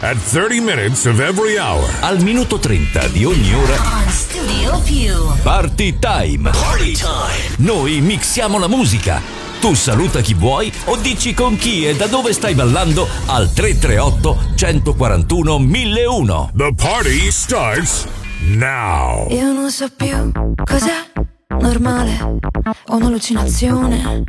At 30 minutes of every hour. Al minuto 30 di ogni ora. On Studio Più. Party Time. Party time. Noi mixiamo la musica. Tu saluta chi vuoi o dici con chi e da dove stai ballando al 338 141 1001. The party starts now. Io non so più cos'è normale o un'allucinazione.